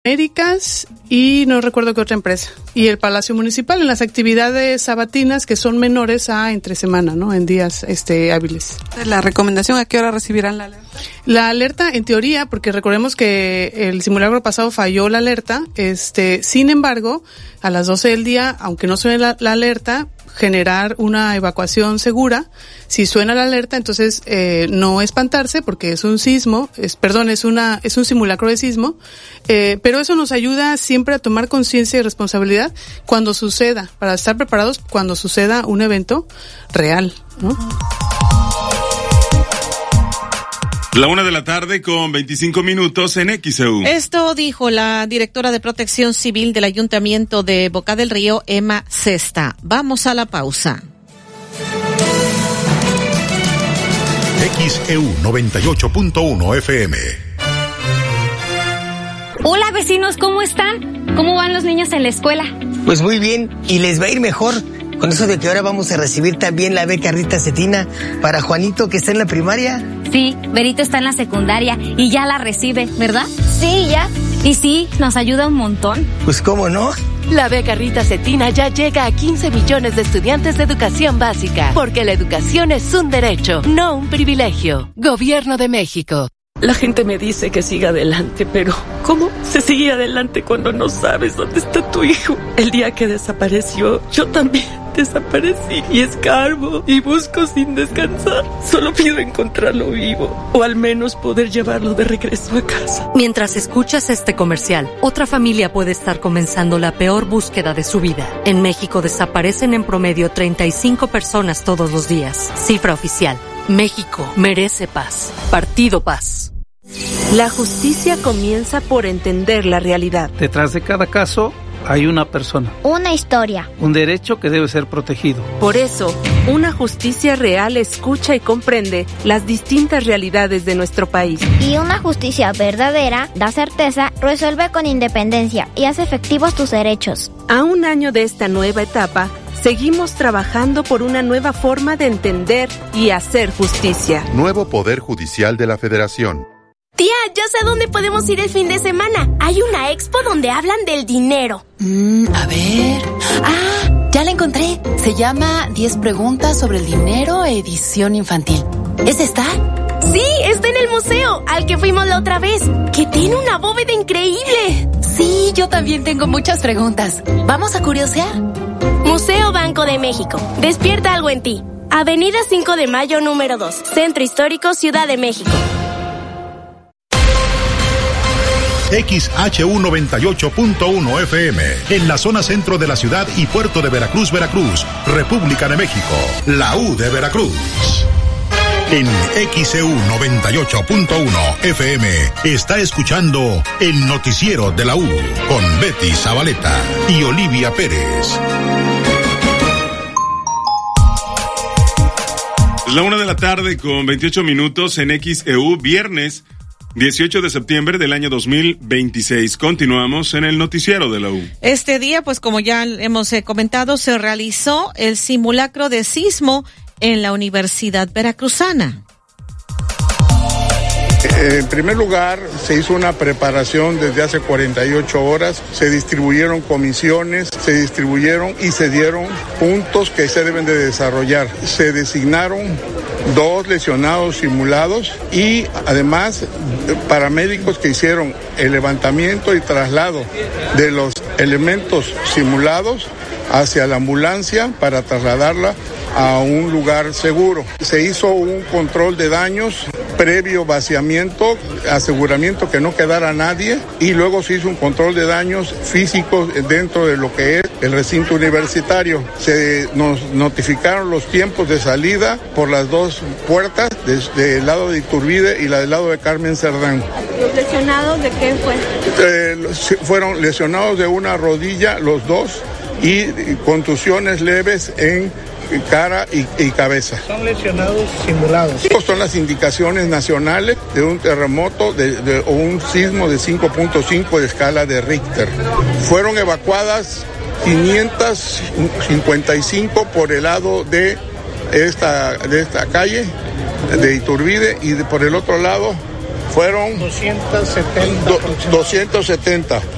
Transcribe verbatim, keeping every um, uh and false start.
Américas y no recuerdo qué otra empresa. Y el Palacio Municipal en las actividades sabatinas que son menores a entre semana, ¿no? En días este hábiles. ¿La recomendación a qué hora recibirán la alerta? La alerta, en teoría, porque recordemos que el simulacro pasado falló la alerta, este, sin embargo, a las doce del día, aunque no suene la, la alerta, generar una evacuación segura. Si suena la alerta, entonces eh, no espantarse porque es un sismo, es, perdón, es una es un simulacro de sismo, eh, pero eso nos ayuda siempre a tomar conciencia y responsabilidad cuando suceda, para estar preparados cuando suceda un evento real, ¿no? La una de la tarde con veinticinco minutos en X E U. Esto dijo la directora de Protección Civil del Ayuntamiento de Boca del Río, Emma Cesta. Vamos a la pausa. X E U noventa y ocho punto uno F M. Hola vecinos, ¿cómo están? ¿Cómo van los niños en la escuela? Pues muy bien, y les va a ir mejor. Con eso de que ahora vamos a recibir también la beca Rita Cetina para Juanito, que está en la primaria. Sí, Berito está en la secundaria y ya la recibe, ¿verdad? Sí, ya. Y sí, nos ayuda un montón. Pues cómo no. La beca Rita Cetina ya llega a quince millones de estudiantes de educación básica, porque la educación es un derecho, no un privilegio. Gobierno de México. La gente me dice que siga adelante, pero ¿cómo se sigue adelante cuando no sabes dónde está tu hijo? El día que desapareció, yo también desaparecí y escarbo y busco sin descansar. Solo pido encontrarlo vivo o al menos poder llevarlo de regreso a casa. Mientras escuchas este comercial, otra familia puede estar comenzando la peor búsqueda de su vida. En México desaparecen en promedio treinta y cinco personas todos los días. Cifra oficial. México merece paz. Partido Paz. La justicia comienza por entender la realidad. Detrás de cada caso hay una persona. Una historia. Un derecho que debe ser protegido. Por eso, una justicia real escucha y comprende las distintas realidades de nuestro país. Y una justicia verdadera da certeza, resuelve con independencia y hace efectivos tus derechos. A un año de esta nueva etapa, seguimos trabajando por una nueva forma de entender y hacer justicia. Nuevo Poder Judicial de la Federación. Tía, ya sé dónde podemos ir el fin de semana. Hay una expo donde hablan del dinero. Mm, a ver... Ah, ya la encontré. Se llama diez preguntas sobre el dinero, edición infantil. ¿Es esta? Sí, está en el museo, al que fuimos la otra vez, que tiene una bóveda increíble. Sí, yo también tengo muchas preguntas. ¿Vamos a curiosear? Museo Banco de México. Despierta algo en ti. Avenida cinco de Mayo, número dos. Centro Histórico, Ciudad de México. X H U noventa y ocho punto uno F M, en la zona centro de la ciudad y puerto de Veracruz, Veracruz, República de México, la U de Veracruz. En X E U noventa y ocho punto uno F M está escuchando el noticiero de la U con Betty Zabaleta y Olivia Pérez. Es la una de la tarde con veintiocho minutos en X E U, viernes dieciocho de septiembre del año dos mil veintiséis. Continuamos en el noticiero de la U. Este día, pues como ya hemos eh, comentado, se realizó el simulacro de sismo en la Universidad Veracruzana. En primer lugar, se hizo una preparación desde hace cuarenta y ocho horas, se distribuyeron comisiones, se distribuyeron y se dieron puntos que se deben de desarrollar. Se designaron dos lesionados simulados y además paramédicos que hicieron el levantamiento y traslado de los elementos simulados hacia la ambulancia para trasladarla a un lugar seguro. Se hizo un control de daños, previo vaciamiento, aseguramiento que no quedara nadie, y luego se hizo un control de daños físicos dentro de lo que es el recinto universitario. Se nos notificaron los tiempos de salida por las dos puertas, desde el lado de Iturbide y la del lado de Carmen Cerdán. ¿Los lesionados de qué fue? Eh, fueron lesionados de una rodilla los dos y contusiones leves en cara y, y cabeza. ¿Son lesionados simulados? Estas son las indicaciones nacionales de un terremoto de, de, o un sismo de cinco punto cinco de escala de Richter. Fueron evacuadas quinientas cincuenta y cinco por el lado de esta, de esta calle de Iturbide, y de, por el otro lado fueron doscientos setenta. doscientos setenta.